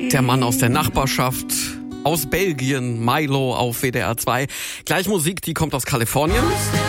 Der Mann aus der Nachbarschaft, aus Belgien, Milo auf WDR 2. Gleich Musik, die kommt aus Kalifornien.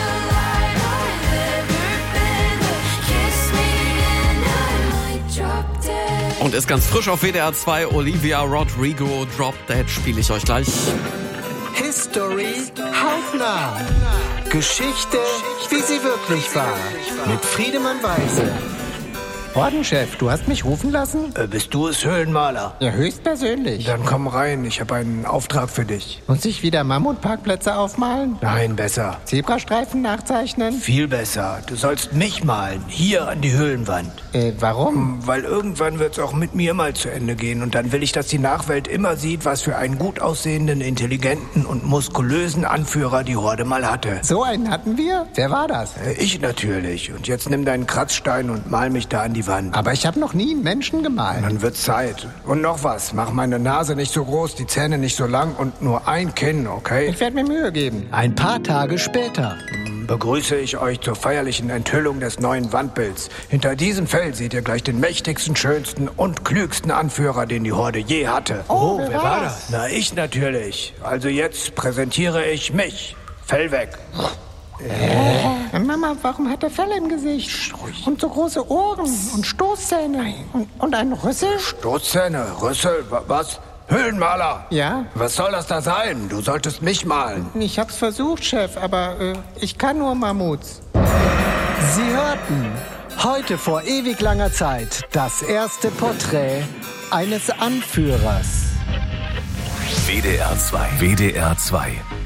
Und ist ganz frisch auf WDR 2. Olivia Rodrigo, Drop Dead, spiele ich euch gleich. History hautnah. Geschichte, wie sie wirklich war. Mit Friedemann Weise. Ordenchef, du hast mich rufen lassen? Bist du es, Höhlenmaler? Ja, höchstpersönlich. Dann komm rein, ich habe einen Auftrag für dich. Muss ich wieder Mammutparkplätze aufmalen? Nein, besser. Zebrastreifen nachzeichnen? Viel besser. Du sollst mich malen, hier an die Höhlenwand. Warum? Weil irgendwann wird's auch mit mir mal zu Ende gehen. Und dann will ich, dass die Nachwelt immer sieht, was für einen gut aussehenden, intelligenten und muskulösen Anführer die Horde mal hatte. So einen hatten wir? Wer war das? Ich natürlich. Und jetzt nimm deinen Kratzstein und mal mich da an die Wand. Aber ich habe noch nie einen Menschen gemalt. Dann wird's Zeit. Und noch was. Mach meine Nase nicht so groß, die Zähne nicht so lang und nur ein Kinn, okay? Ich werde mir Mühe geben. Ein paar Tage später Begrüße ich euch zur feierlichen Enthüllung des neuen Wandbilds. Hinter diesem Feld seht ihr gleich den mächtigsten, schönsten und klügsten Anführer, den die Horde je hatte. Oh, wer war das? Na, ich natürlich. Also jetzt präsentiere ich mich. Fell weg. Mama, warum hat er Felle im Gesicht? Und so große Ohren und Stoßzähne. Und ein Rüssel? Stoßzähne, Rüssel, was? Höhlenmaler? Ja? Was soll das da sein? Du solltest mich malen. Ich hab's versucht, Chef, aber ich kann nur Mammuts. Sie hörten heute vor ewig langer Zeit das erste Porträt eines Anführers. WDR 2. WDR 2.